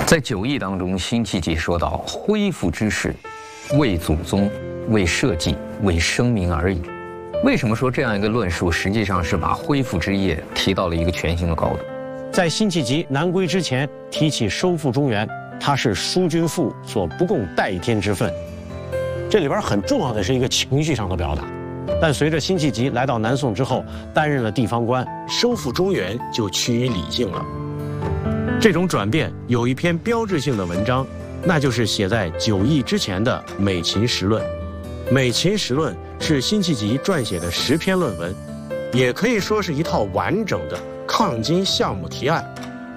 在九义当中，辛弃疾说到：“恢复之事，为祖宗，为社稷，为生民而已。”为什么说这样一个论述，实际上是把恢复之业提到了一个全新的高度？ 在辛弃疾南归之前，提起收复中原，他是疏君父所不共戴天之分。这里边很重要的是一个情绪上的表达。但随着辛弃疾来到南宋之后，担任了地方官，收复中原就趋于理性了。这种转变有一篇标志性的文章，那就是写在九义之前的《美秦时论》。《美秦时论》是辛弃疾撰写的10篇论文，也可以说是一套完整的抗金项目提案。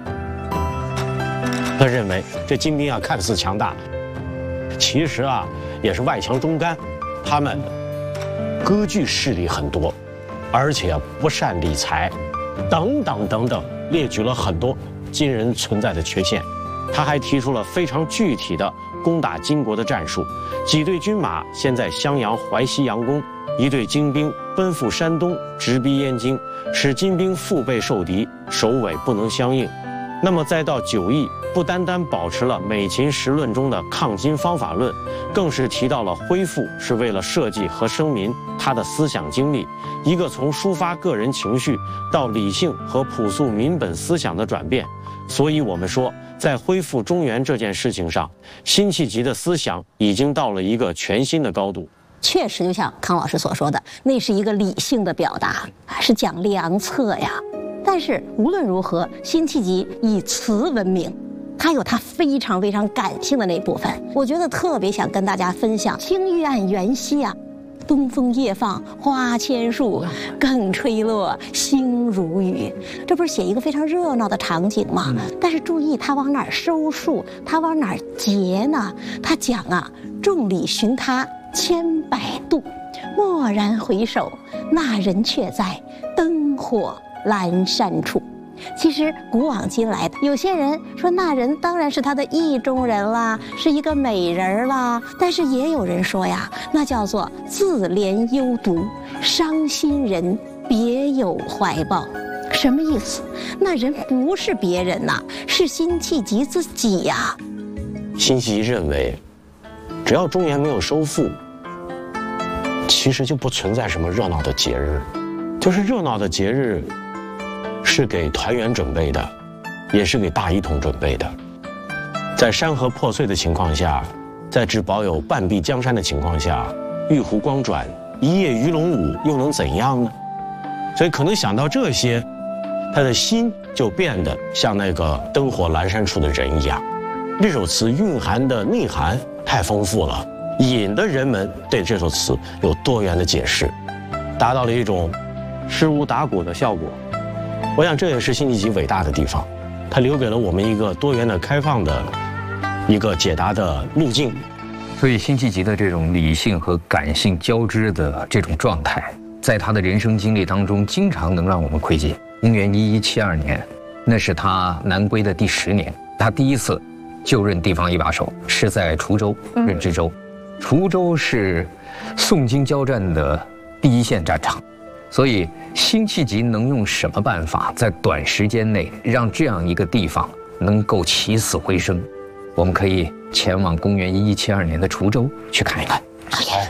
他认为这金兵啊看似强大，其实啊也是外强中干，他们割据势力很多，而且不善理财，等等等等，列举了很多金人存在的缺陷。他还提出了非常具体的攻打金国的战术：几队军马先在襄阳、淮西佯攻，一队精兵奔赴山东，直逼燕京，使金兵腹背受敌，首尾不能相应。那么再到九义，不单单保持了《美秦时论》中的抗金方法论，更是提到了恢复是为了社稷和生民，他的思想经历，一个从抒发个人情绪到理性和朴素民本思想的转变。所以我们说，在恢复中原这件事情上，辛弃疾的思想已经到了一个全新的高度。 确实，就像康老师所说的，那是一个理性的表达，是讲良策呀。但是无论如何，辛弃疾以词闻名，他有他非常非常感性的那部分。我觉得特别想跟大家分享：青玉案元夕啊，东风夜放花千树，更吹落星如雨。这不是写一个非常热闹的场景吗？但是注意他往哪儿收束，他往哪儿结呢？他讲啊，众里寻他千百度，蓦然回首，那人却在灯火阑珊处。其实古往今来，有些人说那人当然是他的意中人啦，是一个美人啦，但是也有人说呀，那叫做自怜幽独，伤心人别有怀抱。什么意思？那人不是别人呐，是辛弃疾自己呀。 辛弃疾认为，只要中原没有收复，其实就不存在什么热闹的节日，就是热闹的节日是给团圆准备的，也是给大一统准备的。在山河破碎的情况下，在只保有半壁江山的情况下，玉壶光转，一夜鱼龙舞，又能怎样呢？所以可能想到这些，他的心就变得像那个灯火阑珊处的人一样。这首词蕴含的内涵太丰富了，引得人们对这首词有多元的解释，达到了一种失无打鼓的效果。我想这也是辛弃疾伟大的地方，他留给了我们一个多元的、开放的一个解答的路径。 所以辛弃疾的这种理性和感性交织的这种状态，在他的人生经历当中，经常能让我们窥见。公元1172年，那是他南归的第10年，他第一次就任地方一把手，是在滁州任知州。滁州是宋金交战的第一线战场。所以，辛弃疾能用什么办法在短时间内让这样一个地方能够起死回生？我们可以前往公元1172年的滁州去看一看。 好。